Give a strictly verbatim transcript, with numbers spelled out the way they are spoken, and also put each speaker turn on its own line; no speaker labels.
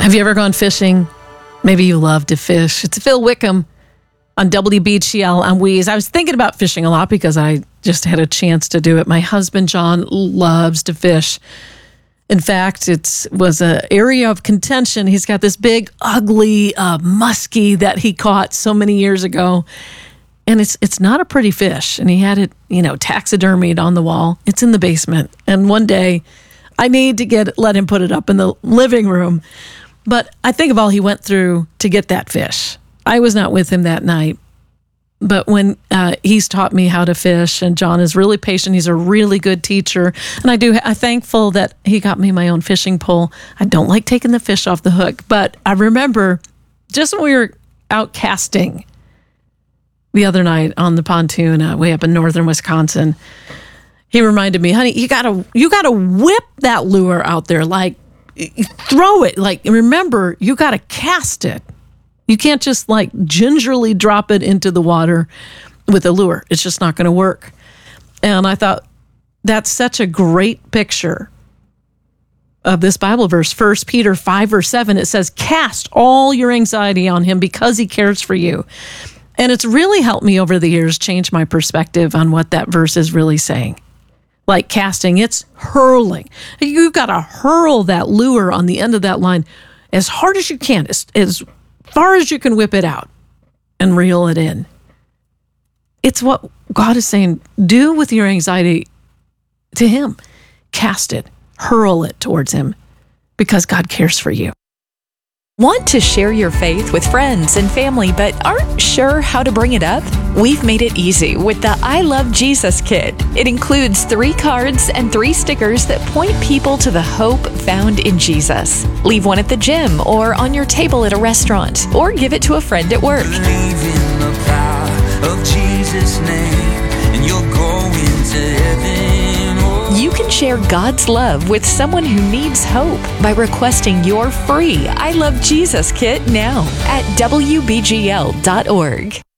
Have you ever gone fishing? Maybe you love to fish. It's Phil Wickham on W B G L on Weez. I was thinking about fishing a lot because I just had a chance to do it. My husband, John, loves to fish. In fact, it was an area of contention. He's got this big, ugly uh, muskie that he caught so many years ago. And it's it's not a pretty fish. And he had it, you know, taxidermied on the wall. It's in the basement. And one day, I need to get let him put it up in the living room. But I think of all he went through to get that fish. I was not with him that night. But when uh, he's taught me how to fish, and John is really patient, he's a really good teacher. And I do, I'm thankful that he got me my own fishing pole. I don't like taking the fish off the hook, but I remember just when we were out casting the other night on the pontoon uh, way up in northern Wisconsin, he reminded me, honey, you gotta, you gotta whip that lure out there, like throw it. Like, remember, you gotta cast it. You can't just like gingerly drop it into the water with a lure. It's just not going to work. And I thought that's such a great picture of this Bible verse. First Peter five verse seven, it says, cast all your anxiety on him because he cares for you. And it's really helped me over the years change my perspective on what that verse is really saying. Like casting, it's hurling. You've got to hurl that lure on the end of that line as hard as you can, as, as far as you can whip it out and reel it in. It's what God is saying, do with your anxiety to him. Cast it, hurl it towards him because God cares for you.
Want to share your faith with friends and family but aren't sure how to bring it up? We've made it easy with the I Love Jesus Kit. It includes three cards and three stickers that point people to the hope found in Jesus. Leave one at the gym or on your table at a restaurant, or give it to a friend at work.
Believe in the power of Jesus' name, and you'll go into heaven.
You can share God's love with someone who needs hope by requesting your free I Love Jesus Kit now at W B G L dot org.